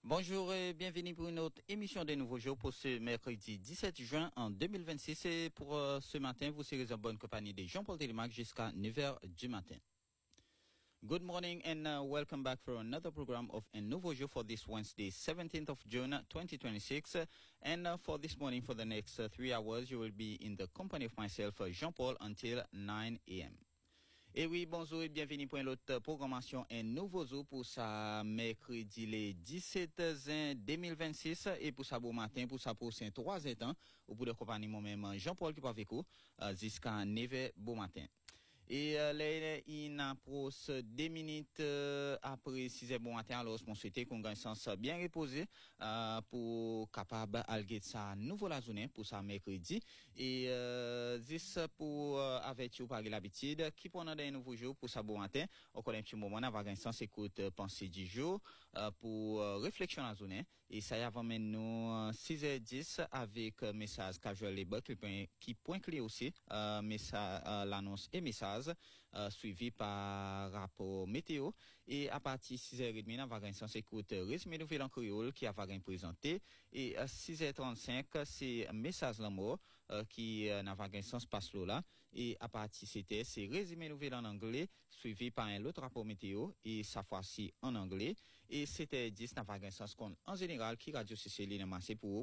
Bonjour et bienvenue pour une autre émission des Nouveaux Jours pour ce mercredi 17 juin en 2026. Et pour ce matin, vous serez en bonne compagnie de Jean-Paul Télémac jusqu'à 9h du matin. Good morning and welcome back for another program of Un Nouveau Jour for this Wednesday, 17th of June 2026. And for this morning, for the next 3 hours, you will be in the company of myself, Jean-Paul, until 9 a.m. Et oui, bonjour et bienvenue pour une autre programmation Un Nouveau Jour pour ça mercredi le 17 juin 2026 et pour ça bon matin, pour ça pour ces 3 ans, ou pour le compagnie moi-même Jean-Paul qui pas avec vous jusqu'à 9h bon matin. Et là, il a pour 2 minutes après 6h bon matin, alors on souhaitait qu'on gagne un sens bien reposé pour capable alguer ça nouveau la journée pour ça mercredi. Et juste pour avec vous par l'habitude qui pendant des nouveaux jours pour ça bon matin, on connaît un petit moment on va gagner sens écoute pensée du jour pour réflexion la journée. Et ça y avant nous 6h10 avec message casual labor qui point clé aussi message l'annonce et message suivi par rapport météo et à partir 6h30 on va gagner sans écoute résumé nouvelle en créole qui a va présenté et à 6h35 c'est message l'amour qui n'a va gagner sans passe là et à partir c'est résumé nouvelle en anglais suivi par un autre rapport météo et sa fois-ci en anglais et c'était 10 n'a va gagner sans en général qui radio CCL n'a massé pour